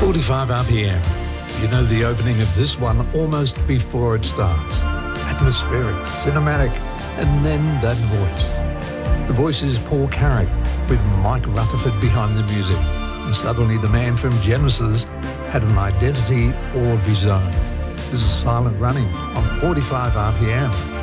45 RPM. You know the opening of this one almost before it starts. Atmospheric, cinematic, and then that voice. The voice is Paul Carrick with Mike Rutherford behind the music. And suddenly the man from Genesis had an identity all of his own. This is Silent Running on 45 RPM.